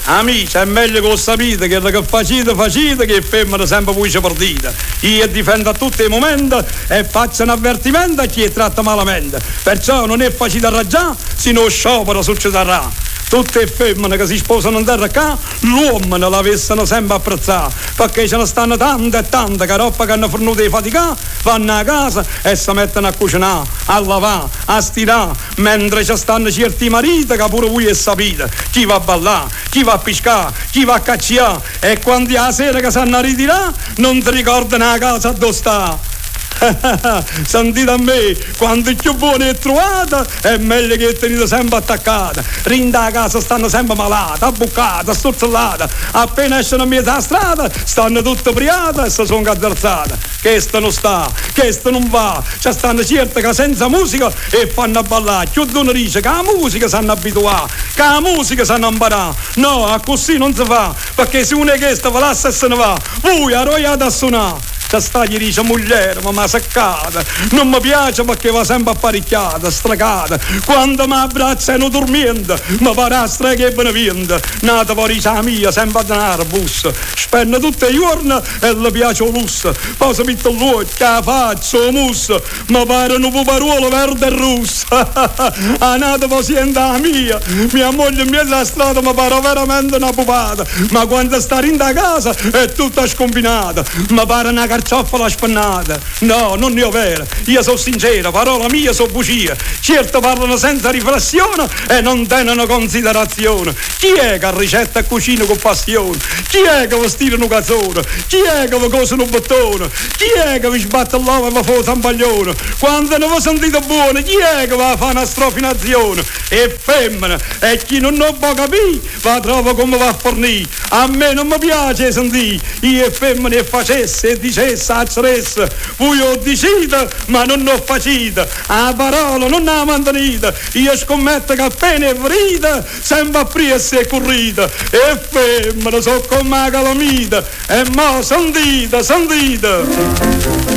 Amici, è meglio che lo sapete che facite che femmina sempre voce partita. Io difendo a tutti i momenti e faccio un avvertimento a chi tratta malamente. Perciò non è facile raggiungere, se non sciopero succederà. Tutte le femmine che si sposano in terra qua, l'uomo non l'avessero sempre apprezzato, perché ce ne stanno tante e tante che roba che hanno fornuto di fatica, vanno a casa e si mettono a cucinare, a lavare, a stirare, mentre ci stanno certi mariti che pure voi sapete, chi va a ballare, chi va a pescare, chi va a cacciare, e quando è la sera che sanno a ritirare, non ti ricordano la casa dove sta. Sentite a me, quando più buona è trovata è meglio che tenete sempre attaccata. Rinda a casa stanno sempre malate, abbuccate, sturzellate. Appena escono a mezza strada stanno tutte priate e si sono cadderzate. Questo non sta, questo non va. Ci stanno certe che senza musica e fanno a ballare. Chiudono dice che la musica sanno abituare, che la musica sanno imparare. No, a così non si fa, perché se uno è questo va là e se ne va, voi arroiate a suonare. Che sta gli dice moglie, ma seccata, non mi piace perché va sempre apparecchiata, stregata. Quando mi abbracciano dormiendo, mi pare a streghe e beneviente. Nata poi dice la mia, sempre a denaro, bus. Spende tutti i giorni e le piace il lusso. Poi si mette l'occhio, la faccia, il musso. Mi pare un puparuolo verde e rosso. A nata poi sente la mia moglie in mezzo alla strada mi pare veramente una pupata. Ma quando sta in da casa è tutta scombinata. Mi pare una carciofola spannata. No, non è vero. Io sono sincero, parola mia sono bugia. Certo parlano senza riflessione e non tengono considerazione. Chi è che ricetta e cucina con passione? Chi è che vi stira un cazzone? Chi è che vi cosa un bottone? Chi è che vi sbatte l'uovo e vi fa un zampaglione? Quando non vi sentite buone, chi è che va a fare una strofinazione? E femmina, e chi non può capire va trova come va a fornire. A me non mi piace sentire io e femmine e facesse e dicesse acceresse, voi ho deciso ma non ho facito, a parola non ha mantenuta. Io scommetto che appena è vrita sempre appresso e corrita, e femmina so come la calamita, e mo sentite